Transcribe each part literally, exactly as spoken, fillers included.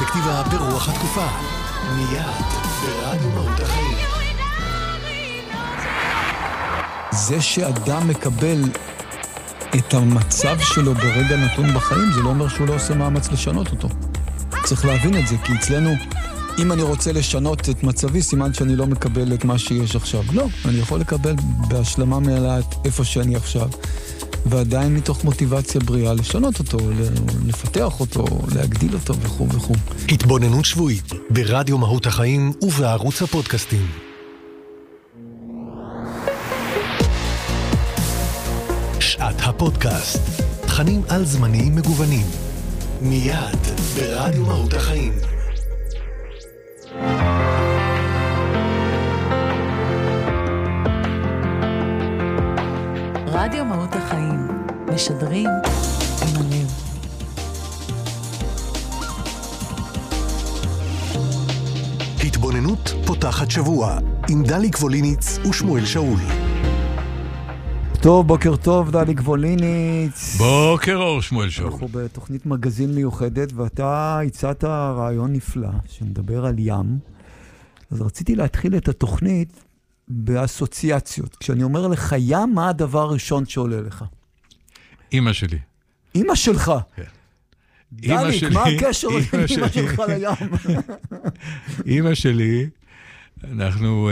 פרספקטיבה ברוח התקופה. מיד ברדיו מהות החיים. זה שאדם מקבל את המצב שלו ברגע נתון בחיים, זה לא אומר שהוא לא עושה מאמץ לשנות אותו. צריך להבין את זה, כי אצלנו, אם אני רוצה לשנות את מצבי, סימן שאני לא מקבל את מה שיש עכשיו. לא, אני יכול לקבל בהשלמה מעלת איפה שאני עכשיו, ועדיין מתוך מוטיבציה בריאה לשנות אותו, לפתח אותו, להגדיל אותו וכו' וכו'. התבוננות שבועית ברדיו מהות החיים ובערוץ הפודקאסטים. שעת הפודקאסט, תכנים על זמניים מגוונים. מיד ברדיו מהות החיים. רדיו מהות החיים, משדרים עם הלב. התבוננות פותחת שבוע עם דליק ווליניץ ושמואל שאול. טוב, בוקר טוב, דליק ווליניץ. בוקר אור, שמואל שאול. אנחנו בתוכנית מגזין מיוחדת, ואתה הצעת רעיון נפלא שמדבר על ים. אז רציתי להתחיל את התוכנית באסוציאציות. כשאני אומר לך ים, מה הדבר הראשון שעולה לך? אמא שלי. אמא שלך? כן. דליק, מה הקשר עם אמא שלך לים? אמא שלי, אנחנו,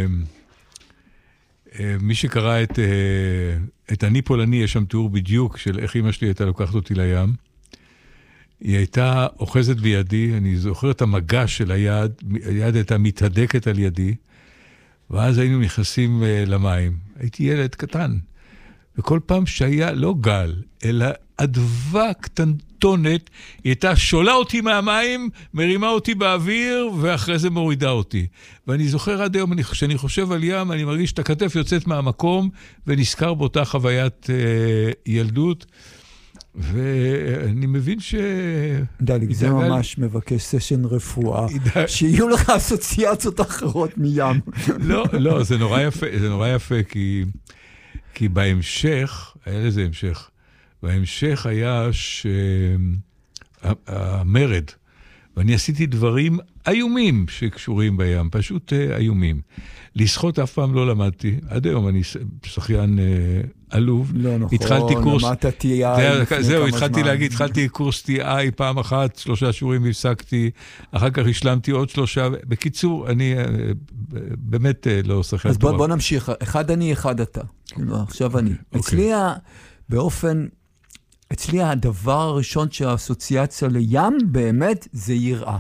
מי שקרא את, את אני פולני, יש שם תיאור בדיוק של איך אמא שלי הייתה לוקחת אותי לים. היא הייתה אוחזת בידי, אני זוכר את המגע של היד, היד הייתה מתהדקת על ידי, ואז היינו נכנסים למים. הייתי ילד קטן, וכל פעם שהיה לא גל, אלא אדווה קטנטונת, היא הייתה שולה אותי מהמים, מרימה אותי באוויר, ואחרי זה מורידה אותי. ואני זוכר עד היום, כשאני חושב על ים, אני מרגיש את הכתף יוצאת מהמקום, ונזכר באותה חוויית אה, ילדות, ואני מבין ש... דליק, זה ממש מבקש סשן רפואה, שיהיו לך אסוציאציות אחרות מים. לא, לא, זה נורא יפה, זה נורא יפה, כי, כי בהמשך, היה לזה המשך, בהמשך היה שהמרד, ואני עשיתי דברים איומים שקשורים בים, פשוט איומים. לשחות אף פעם לא למדתי, עד היום אני שחיין עלוב. לא נכון, התחלתי קורס, למדת טי איי לפני זהו, כמה התחלתי זמן. להגיד, התחלתי קורס טי איי פעם אחת, שלושה שיעורים הפסקתי, אחר כך השלמתי עוד שלושה, בקיצור, אני באמת לא שחיין אז טוב. בוא, בוא נמשיך, אחד אני, אחד אתה. כאילו, עכשיו אני. אצלי באופן, אצלי הדבר הראשון שהאסוציאציה לים באמת זה יראה.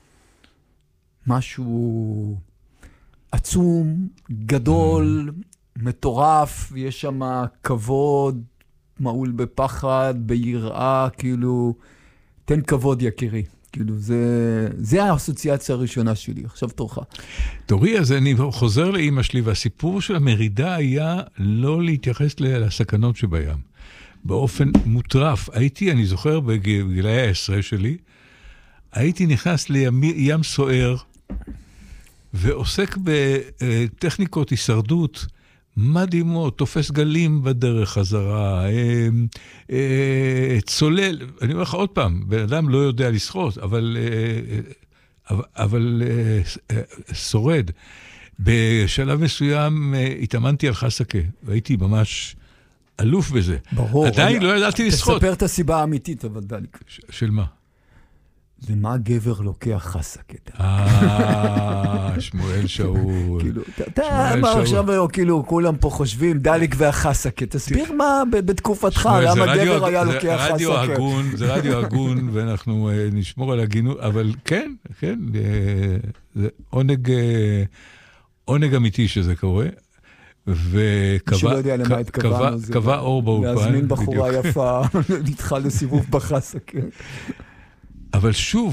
משהו עצום, גדול, מטורף, יש שם כבוד, מעול בפחד, ביראה, כאילו, תן כבוד יקירי. כאילו, זה, זה האסוציאציה הראשונה שלי. עכשיו תורך. תורי, אז אני חוזר לאמא שלי, והסיפור של המרידה היה לא להתייחס לסכנות שבים. באופן מוטרף. הייתי, אני זוכר, בגילאי העשרה שלי, הייתי נכנס לים ים סוער, ועוסק בטכניקות הישרדות מדהימות, תופס גלים בדרך חזרה, צולל, אני אומר לך עוד פעם, בן אדם לא יודע לשחות, אבל, אבל שורד. בשלב מסוים התאמנתי על חסקה, והייתי ממש אלוף בזה. ברור. עדיין לא ידעתי לשחות. תספר את הסיבה האמיתית, אבל דליק. של מה? ומה גבר לוקח חסקה? אה, שמואל שאול. כאילו, אתה אמר עכשיו, כאילו, כולם פה חושבים, דליק והחסקה. תסביר מה בתקופתך, למה גבר היה לוקח חסקה. זה רדיו הגון, זה רדיו הגון, ואנחנו נשמור על הגינות, אבל כן, כן, זה עונג, עונג אמיתי שזה קורה. וקבע אור באולפן. להזמין בחורה יפה, נתחל לסיבוב בחסקה. אבל שוב,